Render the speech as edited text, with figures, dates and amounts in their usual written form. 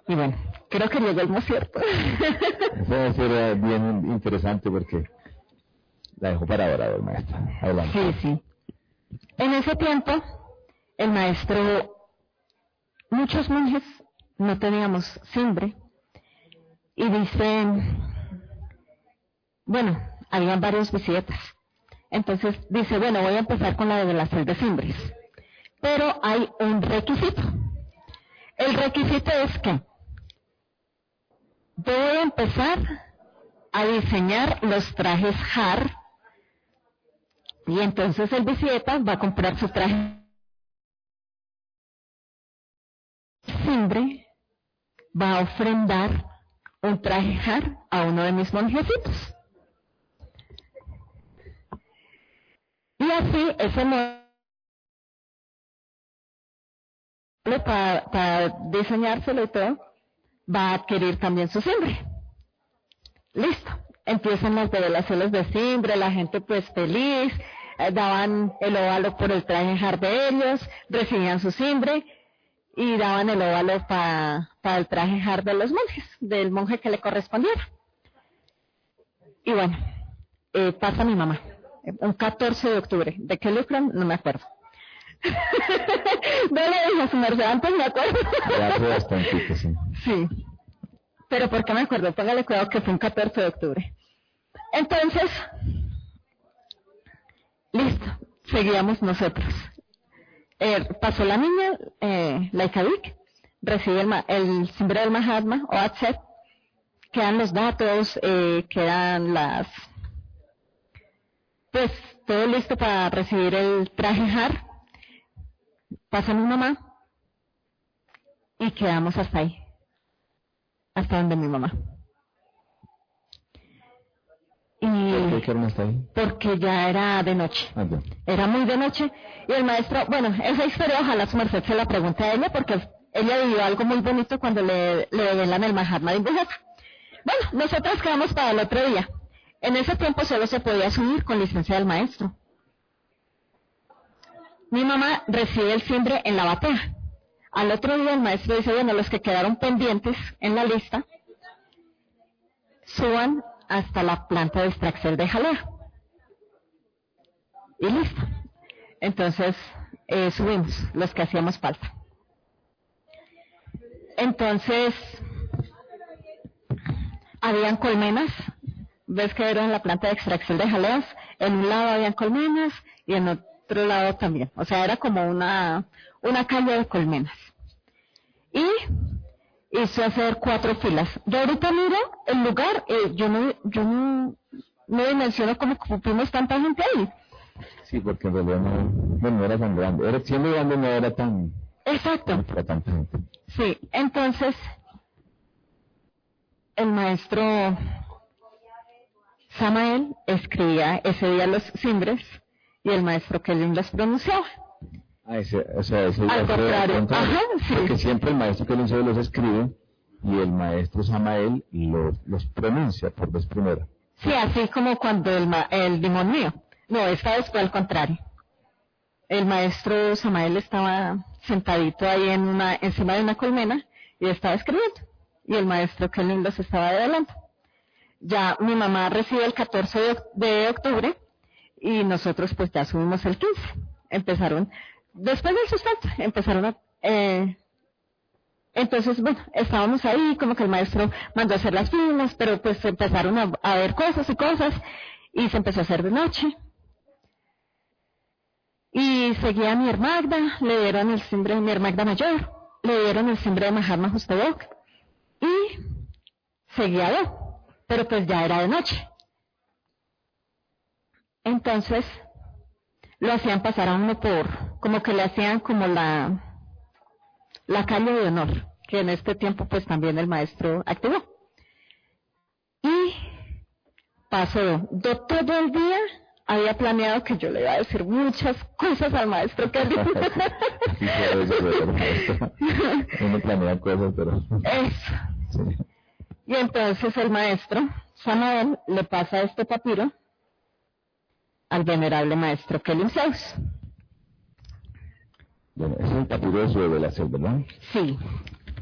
Y bueno, creo que llegó el más cierto. Eso va a ser bien interesante porque la dejo para ahora, maestra. Adelante. Sí. En ese tiempo, el maestro, muchos monjes no teníamos cimbre. Y dice, bueno, habían varios visitas. Entonces dice, bueno, voy a empezar con la de las 6 de cimbres. Pero hay un requisito. El requisito es que voy a empezar a diseñar los trajes JAR. Y entonces el visita va a comprar su traje cimbre, va a ofrendar un traje JAR a uno de mis monjecitos. Y así ese modelo para diseñárselo y todo, va a adquirir también su cimbre. Listo. Empiezan las revelaciones de cimbre, la gente pues feliz, daban el óvalo por el traje JAR de ellos, recibían su cimbre y daban el óvalo para el traje JAR de los monjes, del monje que le correspondiera. Y bueno, pasa mi mamá, un 14 de octubre, ¿de qué lucro? No me acuerdo. No le dije a su merced, antes me acuerdo. Hace bastante, sí. Sí. Pero ¿por qué me acuerdo? Póngale cuidado que fue un 14 de octubre. Entonces, listo, seguíamos nosotros. Pasó la niña, la Ikadik, recibe el cimbre del Mahatma o Atset, quedan los datos, quedan pues todo listo para recibir el traje JAR. Pasa mi mamá y quedamos hasta ahí, hasta donde mi mamá. ¿Por qué quedaron hasta ahí? Porque ya era de noche. Ah, ya. Era muy de noche. Y el maestro, bueno, esa historia ojalá su merced se la pregunte a ella, porque ella vivió algo muy bonito cuando le revelan el Mahatma de Invejeza. Bueno, nosotros quedamos para el otro día. En ese tiempo solo se podía subir con licencia del maestro. Mi mamá recibe el cimbre en la batea. Al otro día el maestro dice, bueno, los que quedaron pendientes en la lista, suban hasta la planta de extracción de jalea. Y listo. Entonces, subimos los que hacíamos falta. Entonces, habían colmenas. ¿Ves que era en la planta de extracción de jaleas? En un lado habían colmenas y en otro lado también. O sea, era como una calle de colmenas. Y hizo hacer 4 filas. Yo ahorita miro el lugar, yo no dimensiono cómo fuimos tanta gente ahí. Sí, porque en realidad no era tan grande. Siendo grande no era tan... Exacto. No era tanta gente. Sí, entonces el maestro Samael escribía ese día los cimbres y el maestro Kelvin los pronunciaba. Ese al contrario. Ajá, sí. Porque siempre el maestro Kelvin solo los escribe y el maestro Samael los pronuncia por vez primera. Sí, así como cuando el demonio. No, esta vez fue al contrario. El maestro Samael estaba sentadito ahí encima de una colmena y estaba escribiendo. Y el maestro Kelvin los estaba develando. Ya mi mamá recibe el 14 de octubre y nosotros pues ya subimos el 15. Empezaron, después del sustento, entonces bueno, estábamos ahí, como que el maestro mandó a hacer las filas, pero pues empezaron a ver cosas y se empezó a hacer de noche. Y seguía mi hermagda, le dieron el cimbre de mi hermagda mayor, le dieron el cimbre de Mahatma Justadok y seguía yo. Pero pues ya era de noche. Entonces, lo hacían pasar a uno como que le hacían como la calle de honor, que en este tiempo pues también el maestro activó. Y pasó, yo todo el día había planeado que yo le iba a decir muchas cosas al maestro Kelvin. Uno planea cosas, pero... Eso. Sí. Y entonces el maestro Samael le pasa este papiro al venerable maestro Kelvin Zeus. Bueno, ese es el papiro de su revelación, ¿verdad? Sí.